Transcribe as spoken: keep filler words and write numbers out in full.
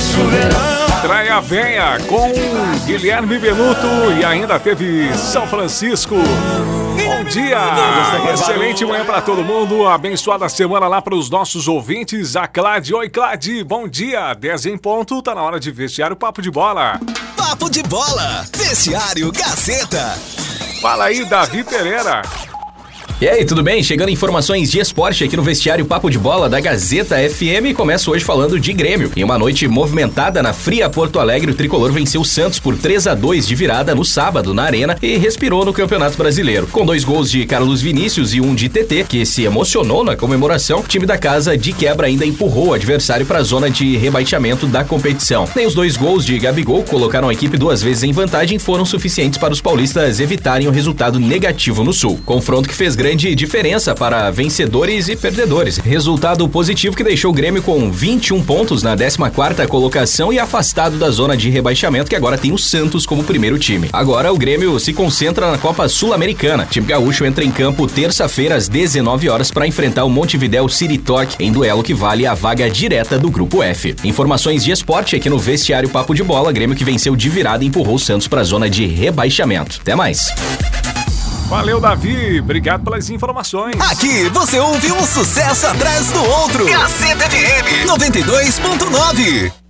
Traia Venha com Guilherme Benuto e ainda teve São Francisco. Bom dia, excelente manhã para todo mundo, abençoada semana lá para os nossos ouvintes. A Clade, oi Clade, bom dia, dez em ponto, tá na hora de Vestiário Papo de Bola. Papo de Bola, Vestiário Gazeta. Fala aí, Davi Pereira. E aí, tudo bem? Chegando informações de esporte aqui no Vestiário Papo de Bola da Gazeta F M. Começo hoje falando de Grêmio. Em uma noite movimentada na fria Porto Alegre, o tricolor venceu o Santos por três a dois de virada no sábado na Arena e respirou no Campeonato Brasileiro. Com dois gols de Carlos Vinícius e um de T T, que se emocionou na comemoração, o time da casa de quebra ainda empurrou o adversário para a zona de rebaixamento da competição. Nem os dois gols de Gabigol, que colocaram a equipe duas vezes em vantagem, foram suficientes para os paulistas evitarem o resultado negativo no Sul. Confronto que fez grande de diferença para vencedores e perdedores. Resultado positivo que deixou o Grêmio com vinte e um pontos na décima quarta colocação e afastado da zona de rebaixamento, que agora tem o Santos como primeiro time. Agora o Grêmio se concentra na Copa Sul-Americana. O time gaúcho entra em campo terça-feira às dezenove horas para enfrentar o Montevidéu City Torque em duelo que vale a vaga direta do Grupo F. Informações de esporte aqui no Vestiário Papo de Bola. Grêmio que venceu de virada e empurrou o Santos para a zona de rebaixamento. Até mais. Valeu, Davi. Obrigado pelas informações. Aqui você ouve um sucesso atrás do outro. Gazeta F M noventa e dois ponto nove.